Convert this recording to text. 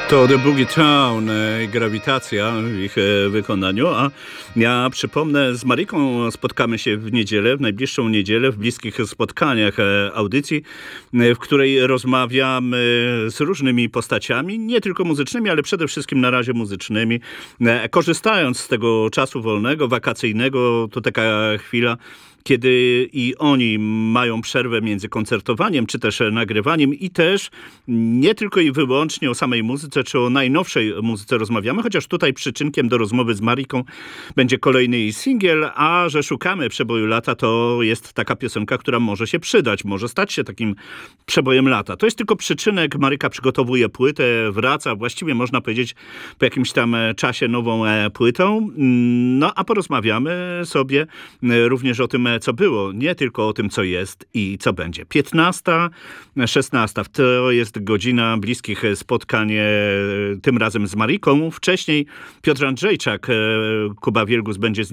To The Boogie Town, Grawitacja w ich wykonaniu, a ja przypomnę, z Mariką spotkamy się w niedzielę, w najbliższą niedzielę, w bliskich spotkaniach audycji, w której rozmawiamy z różnymi postaciami, nie tylko muzycznymi, ale przede wszystkim na razie muzycznymi. Korzystając z tego czasu wolnego, wakacyjnego, to taka chwila, kiedy i oni mają przerwę między koncertowaniem, czy też nagrywaniem i też nie tylko i wyłącznie o samej muzyce, czy o najnowszej muzyce rozmawiamy, chociaż tutaj przyczynkiem do rozmowy z Mariką będzie kolejny jej singiel, a że szukamy przeboju lata, to jest taka piosenka, która może się przydać, może stać się takim przebojem lata. To jest tylko przyczynek, Maryka przygotowuje płytę, wraca, właściwie można powiedzieć po jakimś tam czasie nową płytą, no a porozmawiamy sobie również o tym, co było, nie tylko o tym, co jest i co będzie. 15, 16 to jest godzina bliskich spotkań, tym razem z Mariką. Wcześniej Piotr Andrzejczak, Kuba Wielgus będzie z